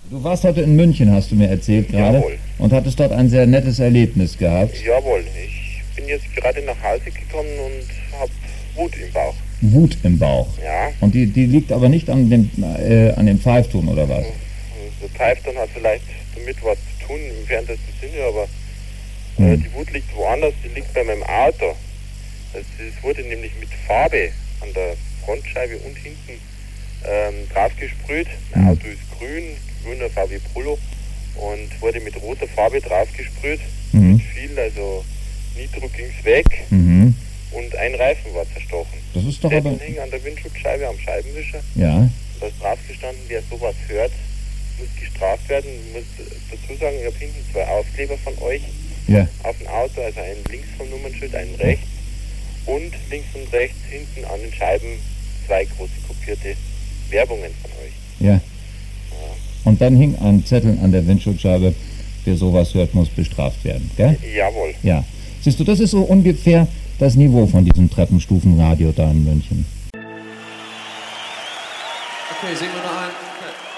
Du warst heute in München, hast du mir erzählt gerade. Jawohl. Und hattest dort ein sehr nettes Erlebnis gehabt. Jawohl, ich bin jetzt gerade nach Hause gekommen und habe Wut im Bauch. Wut im Bauch. Ja. Und die liegt aber nicht an dem Pfeifton oder was? Der Pfeifton hat vielleicht damit was zu tun im entferntesten Sinne, aber die Wut liegt woanders, die liegt bei meinem Auto. Es wurde nämlich mit Farbe an der Frontscheibe und hinten drauf gesprüht. Mein Auto ist grüner VW Polo und wurde mit roter Farbe drauf gesprüht. Mit viel, also Nitro ging's weg und ein Reifen war zerstochen. Das ist doch Zettel aber... hing an der Windschutzscheibe am Scheibenwischer. Ja. Da ist drauf gestanden, wer sowas hört, muss gestraft werden. Ich muss dazu sagen, ich habe hinten 2 Aufkleber von euch Ja. auf dem Auto, also einen links vom Nummernschild, einen rechts und links und rechts hinten an den Scheiben 2 große kopierte Werbungen von euch. Ja. Und dann hing ein Zettel an der Windschutzscheibe, wer sowas hört, muss bestraft werden, gell? Jawohl. Ja. Siehst du, das ist so ungefähr das Niveau von diesem Treppenstufenradio da in München. Okay, singen wir noch ein.